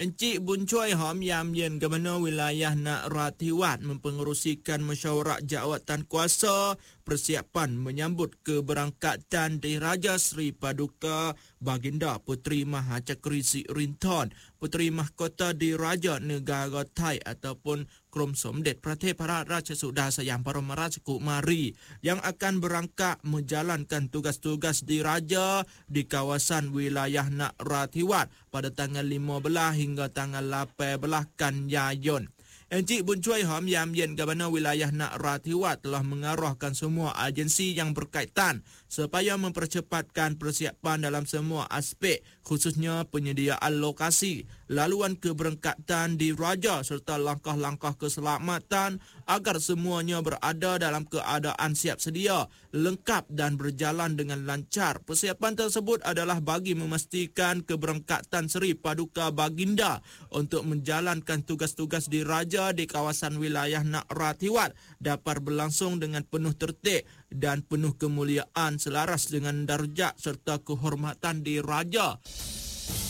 Encik Bun Choi Hom Yam Yen Gubernur Wilayah Nak Rathiwat mempengerusikan mesyuarat jawatan kuasa persiapan menyambut keberangkatan Diraja Seri Paduka Baginda Puteri Mahacakri Sirinthorn, Puteri Mahkota Diraja Negara Thai ataupun Krom Somdet Prathep Raja Suda Sayang Paroma Rajakumari yang akan berangkat menjalankan tugas-tugas diraja di kawasan wilayah Nak Rathiwat pada tanggal 15 hingga tanggal 18 Kan Yayon. Encik Bun Choi Hom Yam Yen Gubernur Wilayah Nak Rathiwat telah mengarahkan semua agensi yang berkaitan supaya mempercepatkan persiapan dalam semua aspek, khususnya penyediaan lokasi, laluan keberangkatan diraja serta langkah-langkah keselamatan agar semuanya berada dalam keadaan siap sedia, lengkap dan berjalan dengan lancar. Persiapan tersebut adalah bagi memastikan keberangkatan Seri Paduka Baginda untuk menjalankan tugas-tugas diraja di kawasan wilayah Nak Rathiwat dapat berlangsung dengan penuh tertib dan penuh kemuliaan selaras dengan darjat serta kehormatan diraja.